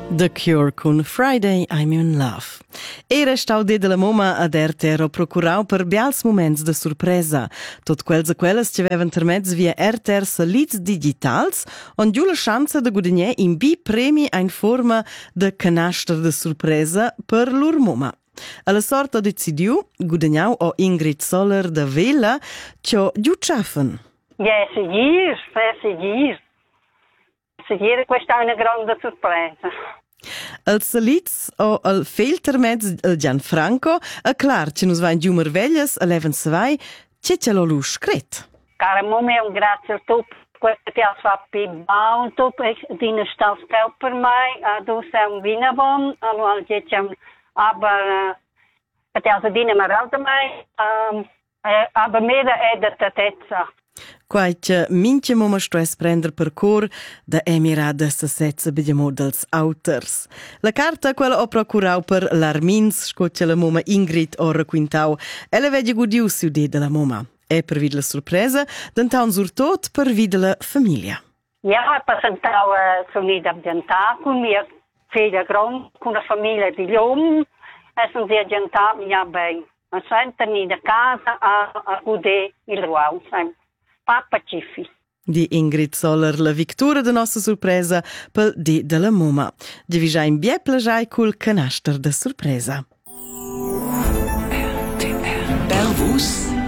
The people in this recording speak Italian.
The Cure con Friday I'm in Love. Era stau de la moma ad RTR procurau per bials moments de surpresa. Tot quels e quelles ci avevan termets via RTR salits digitals, on giu la chance de guadagnar in bi premi in forma de canaster de surpresa per lur moma. Alla sorta decidiu guadagnau o Ingrid Soller de Vela, cio giu schaffen. Ja, seguir. Seguire, questa è una grande sorpresa. Als salits o al feltermets el Gianfranco, a clar ci nus vain giu merveglias, a leven savai, ce lo lu scret. Cara momia, un grazie a tu, questo ti ha fatto bau, tu dine stals pel per mai, tu sei un vinabon, allora diciamo, aber ti ha dine maral de mai, aber mera è da tatezza. Quaice mince moma stress prender per cor da emirada sa setza bediamo dels auters. La carta quella ho procurau per l'Armins, scoce la moma Ingrid o requintau, ella vedi gudiu su de la moma. E per vid la sorpresa, dentau un surtot per vid la famiglia. Ja, presentau sonida ambientata con mia figlia grande, con la famiglia di Liom, e sono ambientata ja bene. Ma sempre in casa a gude il ruau, sempre. Papa Ciffi. Di Ingrid Soller, la victoria de nostra sorpresa pel di della moma. Divigia in bie plagiai col canaster de sorpresa. Per vus